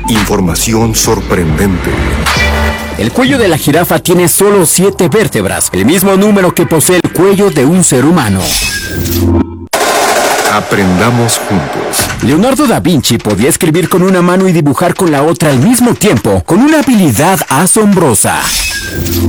Información sorprendente. El cuello de la jirafa tiene solo 7 vértebras, el mismo número que posee el cuello de un ser humano. Aprendamos juntos. Leonardo da Vinci podía escribir con una mano y dibujar con la otra al mismo tiempo, con una habilidad asombrosa.